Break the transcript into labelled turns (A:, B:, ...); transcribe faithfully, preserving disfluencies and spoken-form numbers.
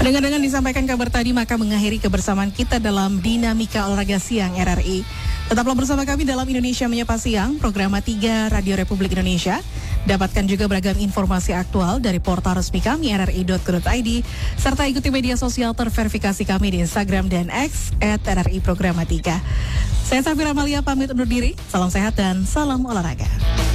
A: Dengan-dengan disampaikan kabar tadi, maka mengakhiri kebersamaan kita dalam Dinamika Olahraga Siang R R I. Tetaplah bersama kami dalam Indonesia Menyapa Siang, program tiga Radio Republik Indonesia. Dapatkan juga beragam informasi aktual dari portal resmi kami r r i dot co dot i d, serta ikuti media sosial terverifikasi kami di Instagram dan X at R R I Programa tiga. Saya Safira Malia pamit undur diri, salam sehat dan salam olahraga.